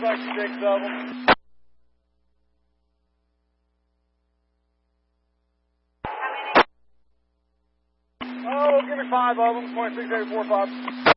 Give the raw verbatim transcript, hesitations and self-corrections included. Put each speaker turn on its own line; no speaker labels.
like six of them. Oh, give me five of them, point six eight four five.